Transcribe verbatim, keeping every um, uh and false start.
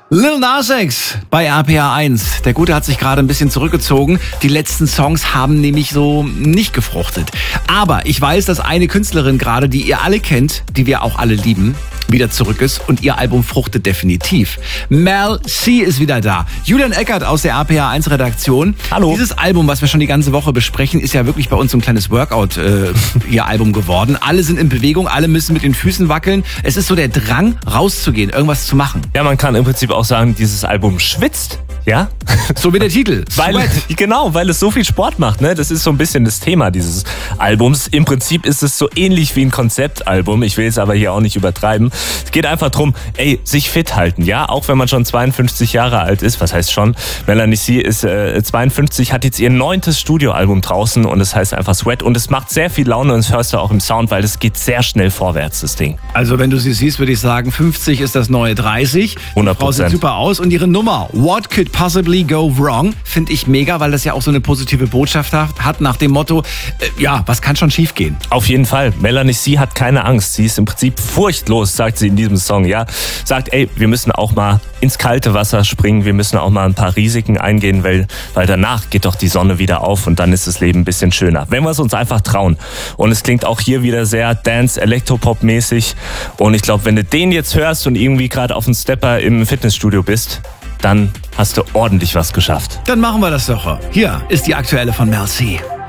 Lil Nas X bei R P R eins. Der Gute hat sich gerade ein bisschen zurückgezogen. Die letzten Songs haben nämlich so nicht gefruchtet. Aber ich weiß, dass eine Künstlerin gerade, die ihr alle kennt, die wir auch alle lieben, wieder zurück ist und ihr Album fruchtet definitiv. Mel C ist wieder da. Julian Eckert aus der R P R eins Redaktion. Hallo. Dieses Album, was wir schon die ganze Woche besprechen, ist ja wirklich bei uns so ein kleines Workout, äh, ihr Album geworden. Alle sind in Bewegung, alle müssen mit den Füßen wackeln. Es ist so der Drang, rauszugehen, irgendwas zu machen. Ja, man kann im Prinzip auch sagen, dieses Album schwitzt. Ja? So wie der Titel. Weil, genau, weil es so viel Sport macht. Ne? Das ist so ein bisschen das Thema dieses Albums. Im Prinzip ist es so ähnlich wie ein Konzeptalbum. Ich will es aber hier auch nicht übertreiben. Es geht einfach drum, ey, sich fit halten. Ja, auch wenn man schon zweiundfünfzig Jahre alt ist. Was heißt schon? Melanie C ist äh, zweiundfünfzig, hat jetzt ihr neuntes Studioalbum draußen und es heißt einfach Sweat. Und es macht sehr viel Laune und das hörst du auch im Sound, weil es geht sehr schnell vorwärts, das Ding. Also wenn du sie siehst, würde ich sagen, fünfzig ist das neue dreißig. hundert Die Frau sieht Prozent. super aus und ihre Nummer, What Could Possibly Go Wrong, finde ich mega, weil das ja auch so eine positive Botschaft hat, nach dem Motto, äh, ja, was kann schon schief gehen? Auf jeden Fall. Melanie C hat keine Angst. Sie ist im Prinzip furchtlos, sagt sie in diesem Song, ja. Sagt, ey, wir müssen auch mal ins kalte Wasser springen, wir müssen auch mal ein paar Risiken eingehen, weil, weil danach geht doch die Sonne wieder auf und dann ist das Leben ein bisschen schöner. Wenn wir es uns einfach trauen. Und es klingt auch hier wieder sehr Dance-Elektropop-mäßig. Und ich glaube, wenn du den jetzt hörst und irgendwie gerade auf dem Stepper im Fitnessstudio bist, dann hast du ordentlich was geschafft. Dann machen wir das doch. Hier ist die aktuelle von Mel C.